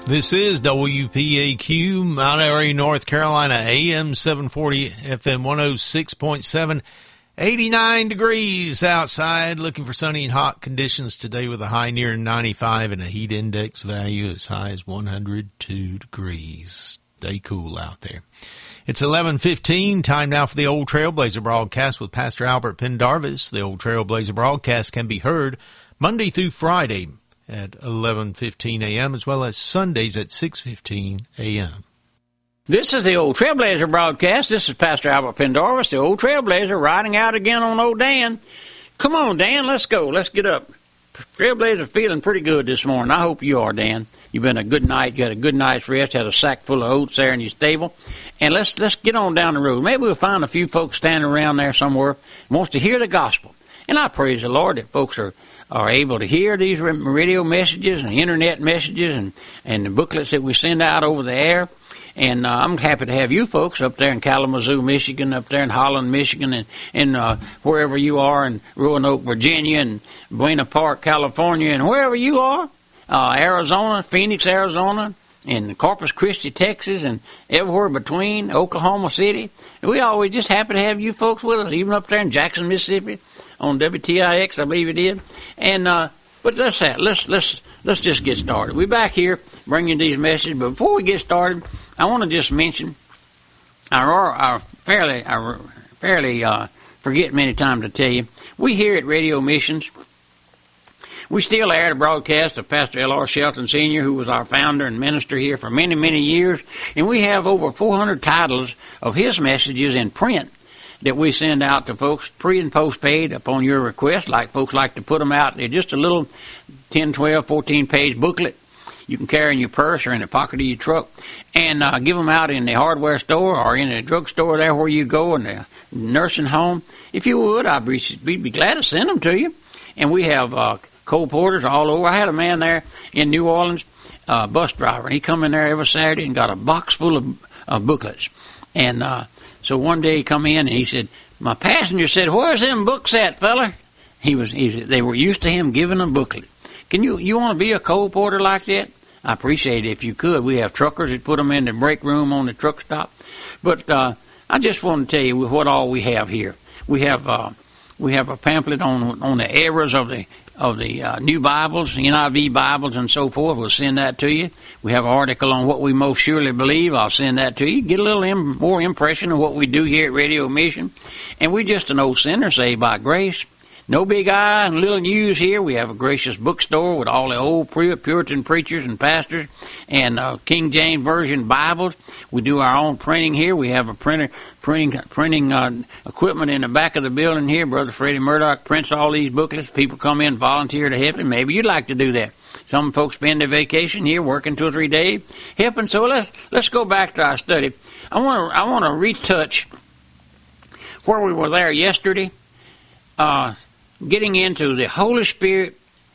This is WPAQ, Mount Airy, North Carolina, AM 740, FM 106.7, 89 degrees outside. Looking for sunny and hot conditions today with a high near 95 and a heat index value as high as 102 degrees. Stay cool out there. It's 11:15, time now for the Old Trailblazer broadcast with Pastor Albert Pendarvis. The Old Trailblazer broadcast can be heard Monday through Friday at 11:15 a.m. as well as Sundays at 6:15 a.m. This is the Old Trailblazer broadcast. This is Pastor Albert Pendarvis, the Old Trailblazer, riding out again on old Dan. Come on, Dan, let's go. Let's get up. Trailblazer feeling pretty good this morning. I hope you are, Dan. You've been a good night. You had a good night's rest. Had a sack full of oats there in your stable. And let's get on down the road. Maybe we'll find a few folks standing around there somewhere who wants to hear the gospel. And I praise the Lord that folks are able to hear these radio messages and internet messages and the booklets that we send out over the air. And I'm happy to have you folks up there in Kalamazoo, Michigan, up there in Holland, Michigan, and wherever you are in Roanoke, Virginia, and Buena Park, California, and wherever you are, Arizona, Phoenix, Arizona, and Corpus Christi, Texas, and everywhere between, Oklahoma City. And we always just happy to have you folks with us, even up there in Jackson, Mississippi, on WTIX, I believe it did. And but let's just get started. We're back here bringing these messages, but before we get started, I want to just mention our fairly forget many times to tell you, we here at Radio Missions, we still air the broadcast of Pastor L.R. Shelton Sr., who was our founder and minister here for many, many years, and we have over 400 titles of his messages in print that we send out to folks pre- and post-paid upon your request, like folks like to put them out. They're just a little 10, 12, 14-page booklet you can carry in your purse or in the pocket of your truck and give them out in the hardware store or in the drugstore there where you go in the nursing home. If you would, we'd be glad to send them to you. And we have co-porters all over. I had a man there in New Orleans, bus driver, and he come in there every Saturday and got a box full of booklets. And so one day he come in and he said, "My passenger said, 'Where's them books at, fella?'" They were used to him giving them booklet. Can you want to be a co-porter like that? I appreciate it if you could. We have truckers that put them in the break room on the truck stop. But I just want to tell you what all we have here. We have a pamphlet on the errors of the new Bibles, NIV Bibles, and so forth. We'll send that to you. We have an article on what we most surely believe. I'll send that to you. Get a little more impression of what we do here at Radio Mission. And we're just an old sinner saved by grace. No big eye and little news here. We have a gracious bookstore with all the old Puritan preachers and pastors and King James Version Bibles. We do our own printing here. We have a printing equipment in the back of the building here. Brother Freddie Murdoch prints all these booklets. People come in, volunteer to help him. Maybe you'd like to do that. Some folks spend their vacation here working 2 or 3 days helping. So let's go back to our study. I want to retouch where we were there yesterday. Getting into the Holy Spirit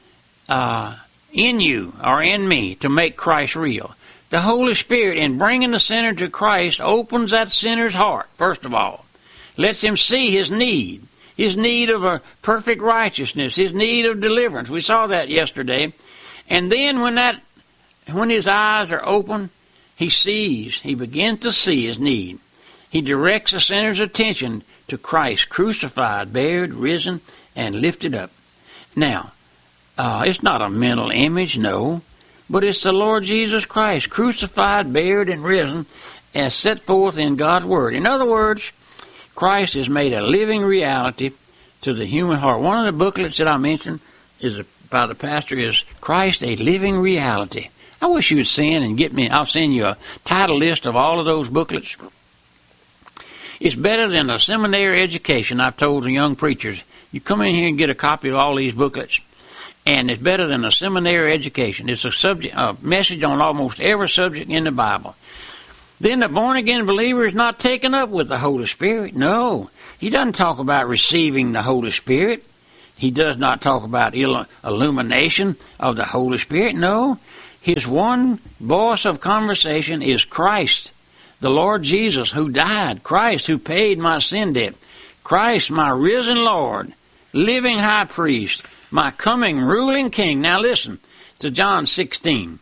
in you or in me to make Christ real. The Holy Spirit, in bringing the sinner to Christ, opens that sinner's heart, first of all. Lets him see his need of a perfect righteousness, his need of deliverance. We saw that yesterday. And then when his eyes are open, he begins to see his need. He directs the sinner's attention to Christ, crucified, buried, risen, and lifted up. Now, it's not a mental image, no, but it's the Lord Jesus Christ, crucified, buried, and risen, as set forth in God's Word. In other words, Christ has made a living reality to the human heart. One of the booklets that I mentioned by the pastor is Christ, a Living Reality. I wish you would send and get me, I'll send you a title list of all of those booklets. It's better than a seminary education, I've told the young preachers. You come in here and get a copy of all these booklets, and it's better than a seminary education. It's a message on almost every subject in the Bible. Then the born-again believer is not taken up with the Holy Spirit. No, he doesn't talk about receiving the Holy Spirit. He does not talk about illumination of the Holy Spirit. No, his one voice of conversation is Christ, the Lord Jesus, who died. Christ, who paid my sin debt. Christ, my risen Lord, living high priest, my coming ruling king. Now listen to John 16.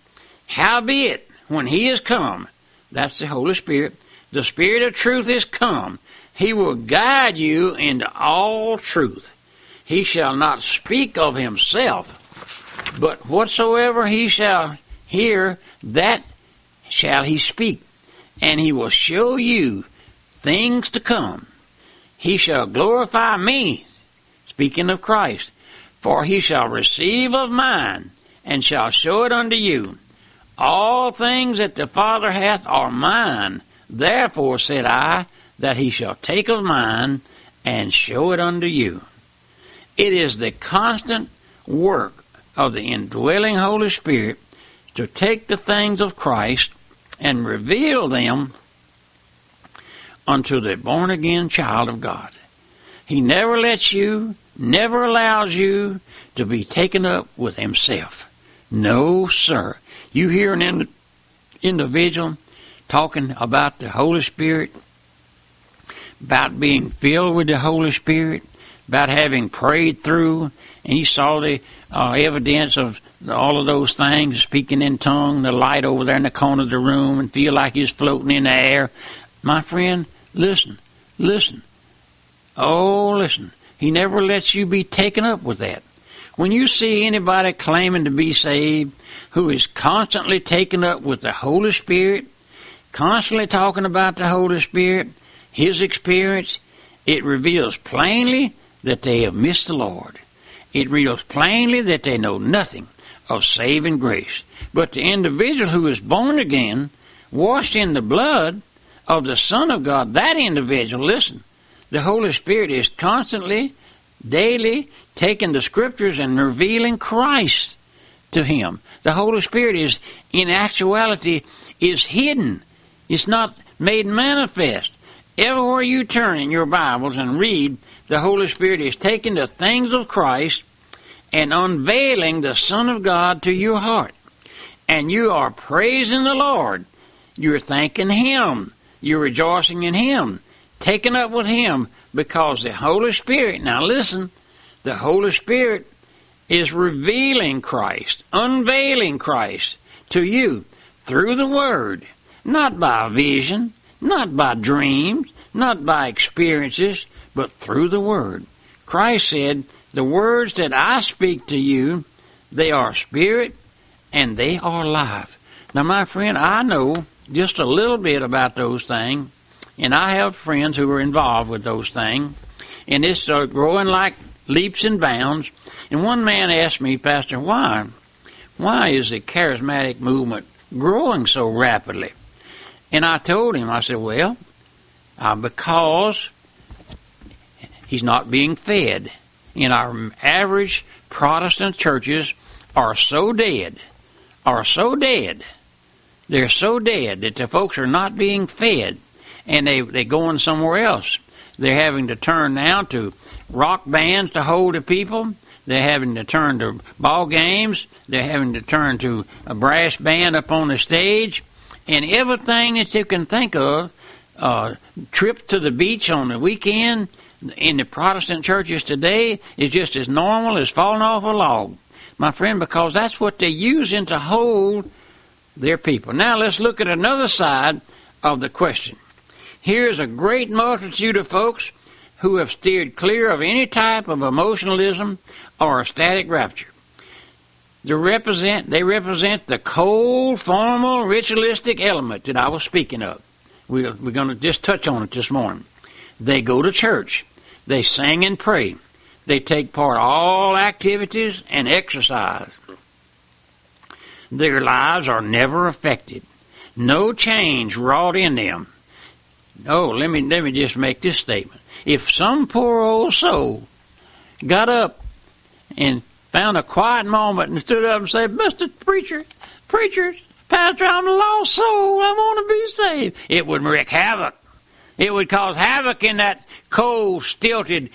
Howbeit, when he is come, that's the Holy Spirit, the Spirit of truth is come, he will guide you into all truth. He shall not speak of himself, but whatsoever he shall hear, that shall he speak, and he will show you things to come. He shall glorify me, speaking of Christ, for he shall receive of mine, and shall show it unto you. All things that the Father hath are mine. Therefore said I, that he shall take of mine, and show it unto you. It is the constant work of the indwelling Holy Spirit to take the things of Christ and reveal them unto the born-again child of God. He never lets you, never allows you to be taken up with himself. No, sir. You hear an individual talking about the Holy Spirit, about being filled with the Holy Spirit, about having prayed through, and you saw the evidence of all of those things, speaking in tongue, the light over there in the corner of the room, and feel like he's floating in the air. My friend, listen. Oh, listen. He never lets you be taken up with that. When you see anybody claiming to be saved who is constantly taken up with the Holy Spirit, constantly talking about the Holy Spirit, his experience, it reveals plainly that they have missed the Lord. It reveals plainly that they know nothing of saving grace. But the individual who is born again, washed in the blood of the Son of God, that individual, listen, the Holy Spirit is constantly, daily, taking the Scriptures and revealing Christ to him. The Holy Spirit is, in actuality, is hidden. It's not made manifest. Everywhere you turn in your Bibles and read, the Holy Spirit is taking the things of Christ and unveiling the Son of God to your heart. And you are praising the Lord. You're thanking Him. You're rejoicing in Him, taken up with Him, because the Holy Spirit, now listen, the Holy Spirit is revealing Christ, unveiling Christ to you through the Word, not by vision, not by dreams, not by experiences, but through the Word. Christ said, the words that I speak to you, they are spirit and they are life. Now, my friend, I know just a little bit about those things, and I have friends who are involved with those things, and it's growing like leaps and bounds. And one man asked me, Pastor, why is the charismatic movement growing so rapidly? And I told him, I said, well, because he's not being fed. And our average Protestant churches are so dead. They're so dead that the folks are not being fed, and they're going somewhere else. They're having to turn now to rock bands to hold the people. They're having to turn to ball games. They're having to turn to a brass band up on the stage. And everything that you can think of, trips to the beach on the weekend in the Protestant churches today is just as normal as falling off a log, my friend, because that's what they're using to hold their people. Now let's look at another side of the question. Here's a great multitude of folks who have steered clear of any type of emotionalism or a static rapture. They represent the cold, formal, ritualistic element that I was speaking of. We're going to just touch on it this morning. They go to church. They sing and pray. They take part in all activities and exercise. Their lives are never affected. No change wrought in them. Oh, let me just make this statement. If some poor old soul got up and found a quiet moment and stood up and said, Mr. Preacher, Pastor, I'm a lost soul. I want to be saved, it would wreak havoc. It would cause havoc in that cold, stilted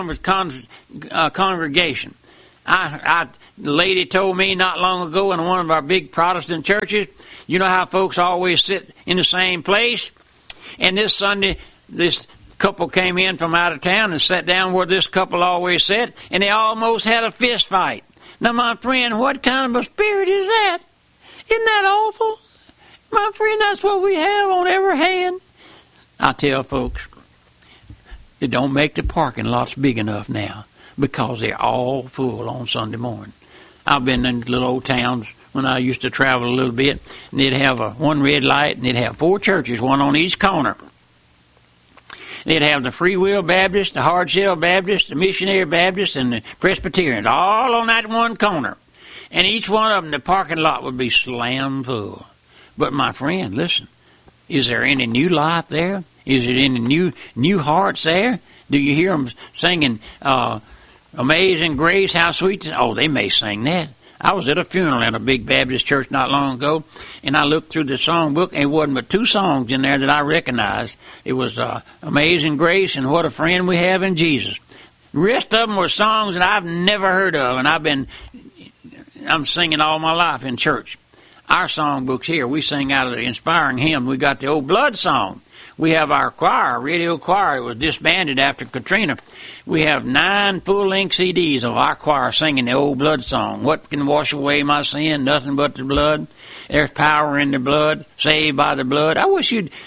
congregation. The lady told me not long ago in one of our big Protestant churches, you know how folks always sit in the same place? And this Sunday, this couple came in from out of town and sat down where this couple always sat, and they almost had a fist fight. Now, my friend, what kind of a spirit is that? It Isn't that awful? My friend, that's what we have on every hand. I tell folks, they don't make the parking lots big enough now because they're all full on Sunday morning. I've been in little old towns when I used to travel a little bit, and they'd have one red light, and they'd have 4 churches, one on each corner. They'd have the Free Will Baptist, the Hard Shell Baptist, the Missionary Baptist, and the Presbyterians, all on that one corner. And each one of them, the parking lot would be slam full. But my friend, listen, is there any new life there? Is there any new hearts there? Do you hear them singing Amazing Grace, how sweet? Oh, they may sing that. I was at a funeral in a big Baptist church not long ago, and I looked through the songbook, and it wasn't but 2 songs in there that I recognized. It was Amazing Grace and What a Friend We Have in Jesus. The rest of them were songs that I've never heard of, and I'm singing all my life in church. Our songbooks here, we sing out of the inspiring hymn. We got the Old Blood song. We have our choir, radio choir. It was disbanded after Katrina. We have 9 full-length CDs of our choir singing the Old Blood song. What can wash away my sin? Nothing but the blood. There's power in the blood, saved by the blood. I wish you'd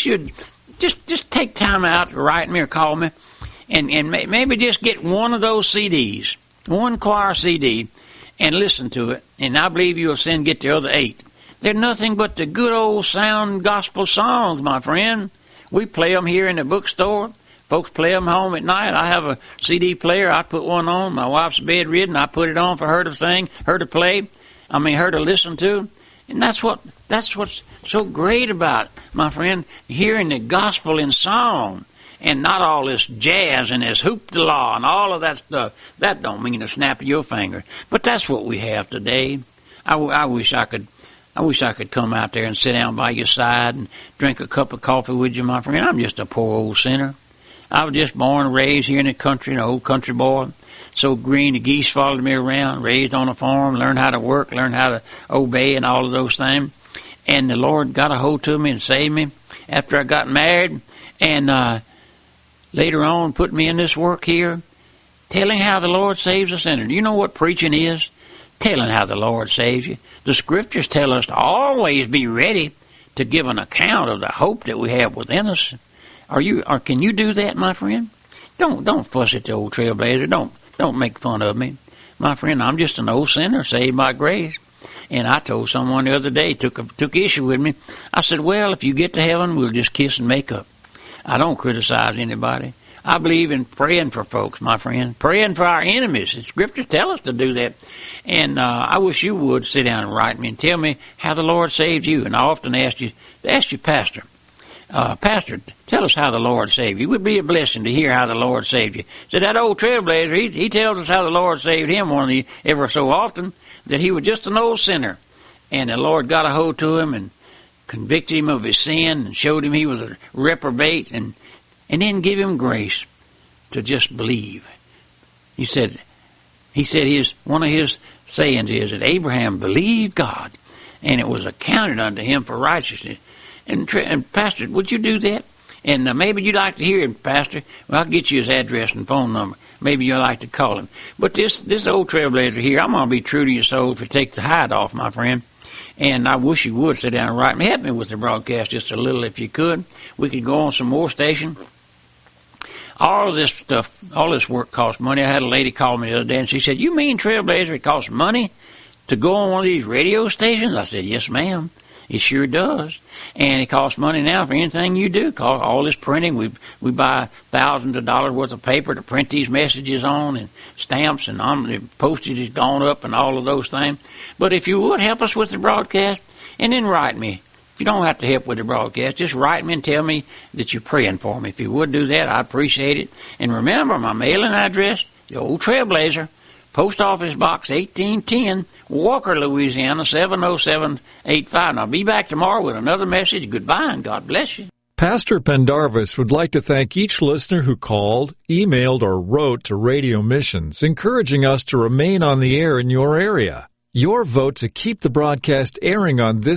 just take time out to write me or call me, and maybe just get one of those CDs, one choir CD, and listen to it. And I believe you'll soon get the other 8. They're nothing but the good old sound gospel songs, my friend. We play them here in the bookstore. Folks play them home at night. I have a CD player. I put one on. My wife's bedridden. I put it on for her to sing, her to play. Her to listen to. And that's what's so great about it, my friend, hearing the gospel in song and not all this jazz and this hoop-de-law and all of that stuff. That don't mean a snap of your finger. But that's what we have today. I wish I could come out there and sit down by your side and drink a cup of coffee with you, my friend. I'm just a poor old sinner. I was just born and raised here in the country, an old country boy. So green, the geese followed me around, raised on a farm, learned how to work, learned how to obey and all of those things. And the Lord got a hold to me and saved me after I got married. And later on put me in this work here, telling how the Lord saves a sinner. Do you know what preaching is? Telling how the Lord saves you. The Scriptures tell us to always be ready to give an account of the hope that we have within us. Can you do that, my friend? Don't fuss at the old trailblazer. Don't make fun of me. My friend, I'm just an old sinner saved by grace. And I told someone the other day, took issue with me. I said, well, if you get to heaven, we'll just kiss and make up. I don't criticize anybody. I believe in praying for folks, my friend, praying for our enemies. The Scriptures tell us to do that. And I wish you would sit down and write me and tell me how the Lord saved you. And I often ask you, Pastor, tell us how the Lord saved you. It would be a blessing to hear how the Lord saved you. So that old trailblazer, he tells us how the Lord saved him ever so often, that he was just an old sinner. And the Lord got a hold to him and convicted him of his sin and showed him he was a reprobate and then give him grace to just believe. He said one of his sayings is that Abraham believed God, and it was accounted unto him for righteousness. And Pastor, would you do that? And maybe you'd like to hear him, Pastor. Well, I'll get you his address and phone number. Maybe you'd like to call him. But this old trailblazer here, I'm going to be true to your soul if it takes the hide off, my friend. And I wish you would sit down and write me. Help me with the broadcast just a little if you could. We could go on some more station. All of this stuff, all this work costs money. I had a lady call me the other day, and she said, you mean, Trailblazer, it costs money to go on one of these radio stations? I said, yes, ma'am. It sure does. And it costs money now for anything you do. All this printing, we buy thousands of dollars worth of paper to print these messages on, and stamps, and the postage has gone up and all of those things. But if you would help us with the broadcast, and then write me. If you don't have to help with the broadcast, just write me and tell me that you're praying for me. If you would do that, I'd appreciate it. And remember, my mailing address, the old Trailblazer, Post Office Box 1810, Walker, Louisiana, 70785. I'll be back tomorrow with another message. Goodbye, and God bless you. Pastor Pendarvis would like to thank each listener who called, emailed, or wrote to Radio Missions, encouraging us to remain on the air in your area. Your vote to keep the broadcast airing on this